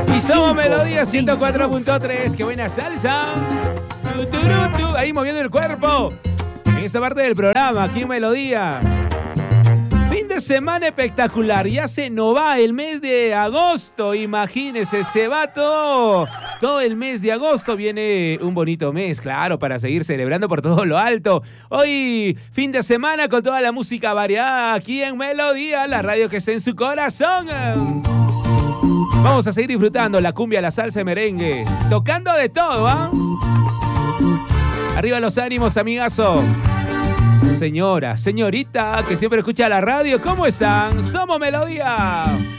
Y somos Melodía 104.3. ¡Qué buena salsa! Ahí moviendo el cuerpo. En esta parte del programa, aquí en Melodía. Fin de semana espectacular. Ya se nos va el mes de agosto. Imagínense, se va todo el mes de agosto. Viene un bonito mes, claro, para seguir celebrando por todo lo alto. Hoy, fin de semana con toda la música variada aquí en Melodía, la radio que está en su corazón. Vamos a seguir disfrutando la cumbia, la salsa, el merengue, tocando de todo, ¿ah? Arriba los ánimos, amigazo. Señora, señorita, que siempre escucha la radio, ¿cómo están? Somos Melodía.